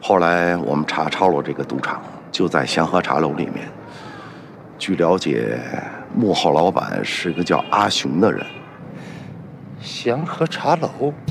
后来我们查抄了这个赌场，就在祥和茶楼里面。据了解，幕后老板是个叫阿雄的人。 祥和茶楼，